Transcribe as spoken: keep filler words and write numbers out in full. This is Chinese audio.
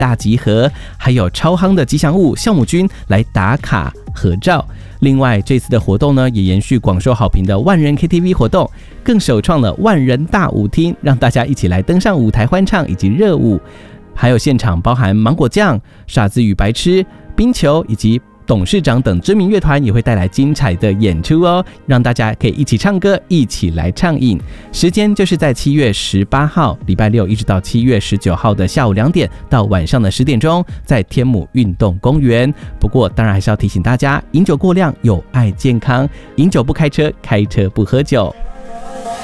大集合，还有超夯的吉祥物酵母菌来打卡合照。另外，这次的活动呢，也延续广受好评的万人 K T V 活动，更首创了万人大舞厅，让大家一起来登上舞台欢唱以及热舞。还有现场包含芒果酱、傻子与白痴、冰球以及董事长等知名乐团也会带来精彩的演出哦，让大家可以一起唱歌，一起来畅饮。时间就是在七月十八号礼拜六一直到七月十九号的下午两点到晚上的十点钟，在天母运动公园。不过当然还是要提醒大家，饮酒过量有碍健康，饮酒不开车，开车不喝酒。